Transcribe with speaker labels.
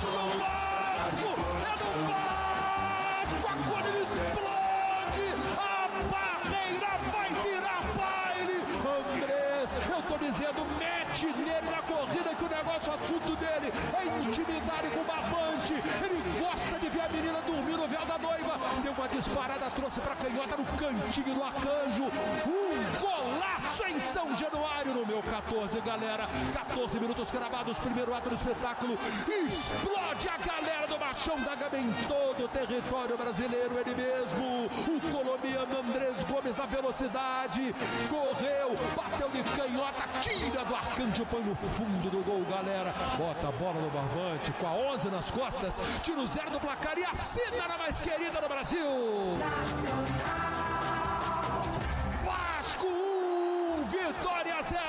Speaker 1: Vasco no Vasco! É no Vasco! A Colina explode! A barreira vai virar baile! Andrés, eu tô dizendo, mete nele na corrida que o negócio, o assunto dele é intimidade com o barbante. Ele gosta de ver a menina dormir no véu da noiva. Deu uma disparada, trouxe pra canhota no cantinho do Arcanjo. Um golaço em São Januário no meu 14, galera. 14 minutos cravados, primeiro ato do espetáculo. Explode a galera do Machão da Gama em todo o território brasileiro. Ele mesmo, o colombiano Andrés Gomes na velocidade. Correu, bateu de canhota, tira do Arcanjo, põe no fundo do gol, galera. Bota a bola no barbante, com a 11 nas costas, tira o 0 do placar e assina na mais querida do Brasil. Vasco 1, Vitória 0.